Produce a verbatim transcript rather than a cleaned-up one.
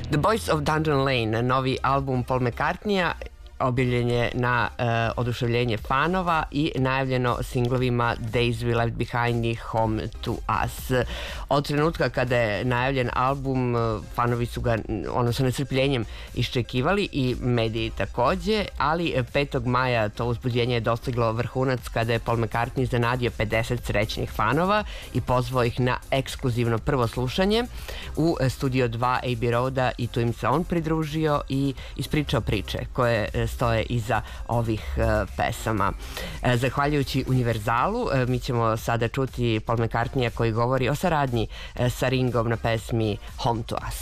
The Boys of Dungeon Lane, novi album Paul McCartneya, objavljen je na uh, oduševljenje fanova i najavljeno singlovima Days We Left Behind i Home to Us. Od trenutka kada je najavljen album, fanovi su ga ono sa nestrpljenjem iščekivali i mediji takođe, ali petog maja to uzbuđenje je dostiglo vrhunac kada je Paul McCartney iznenadio pedeset srećnih fanova i pozvao ih na ekskluzivno prvo slušanje u Studio dva Abbey Roada i tu im se on pridružio i ispričao priče koje stoje iza ovih uh, pesama. Uh, zahvaljujući Univerzalu, uh, mi ćemo sada čuti Paul McCartneya koji govori o saradnji uh, sa Ringom na pesmi Home to Us.